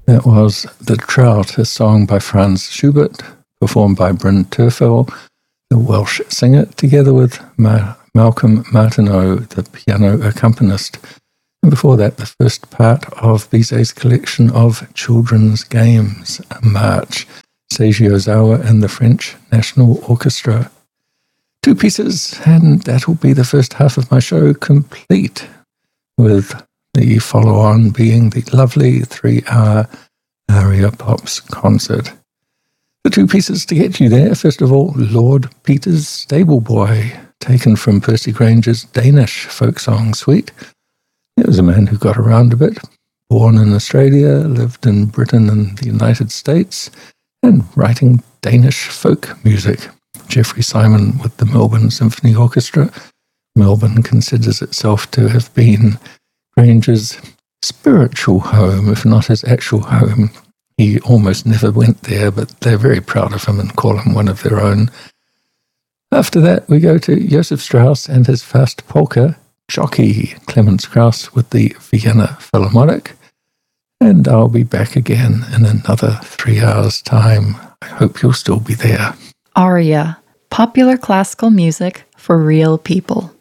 That was The Trout, a song by Franz Schubert, performed by Bryn Terfel, the Welsh singer, together with Malcolm Martineau, the piano accompanist. And before that, the first part of Bizet's collection of children's games, a march, Seiji Ozawa and the French National Orchestra. Two pieces, and that'll be the first half of my show complete, with the follow-on being the lovely 3-hour Aria Pops concert. The two pieces to get you there, first of all, Lord Peter's Stable Boy, taken from Percy Granger's Danish folk song suite. He was a man who got around a bit, born in Australia, lived in Britain and the United States, and writing Danish folk music. Geoffrey Simon with the Melbourne Symphony Orchestra. Melbourne considers itself to have been Granger's spiritual home, if not his actual home. He almost never went there, but they're very proud of him and call him one of their own. After that, we go to Joseph Strauss and his fast polka, Jockey, Clemens Krauss with the Vienna Philharmonic. And I'll be back again in another 3 hours' time. I hope you'll still be there. Aria, popular classical music for real people.